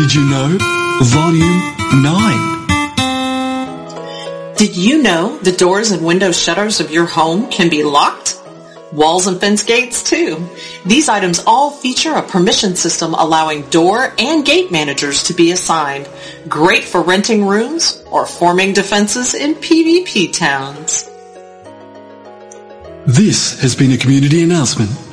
Did you know? Volume 9. Did you know the doors and window shutters of your home can be locked? Walls and fence gates too. These items all feature a permission system allowing door and gate managers to be assigned. Great for renting rooms or forming defenses in PvP towns. This has been a community announcement